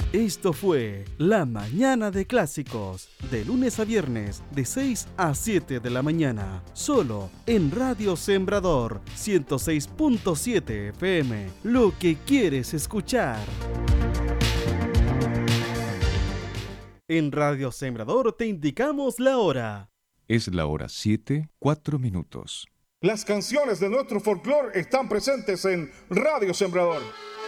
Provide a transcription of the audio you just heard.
Esto fue La Mañana de Clásicos, de lunes a viernes, de 6 a 7 de la mañana, solo en Radio Sembrador 106.7 FM, lo que quieres escuchar. En Radio Sembrador te indicamos la hora. Es la hora 7:04. Las canciones de nuestro folclore están presentes en Radio Sembrador.